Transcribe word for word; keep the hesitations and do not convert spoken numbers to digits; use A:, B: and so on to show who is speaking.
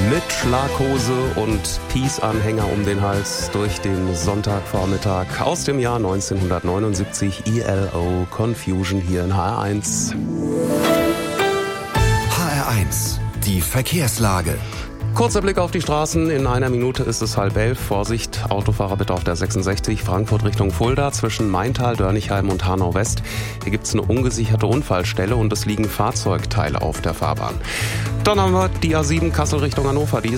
A: Mit Schlaghose und Peace-Anhänger um den Hals durch den Sonntagvormittag aus dem Jahr neunzehnhundertneunundsiebzig. E L O Confusion hier in H R eins.
B: H R eins, die Verkehrslage.
A: Kurzer Blick auf die Straßen. In einer Minute ist es halb elf. Vorsicht, Autofahrer bitte auf der sechsundsechzig, Frankfurt Richtung Fulda, zwischen Maintal, Dörnigheim und Hanau West. Hier gibt es eine ungesicherte Unfallstelle und es liegen Fahrzeugteile auf der Fahrbahn. Dann haben wir die A sieben Kassel Richtung Hannover. Die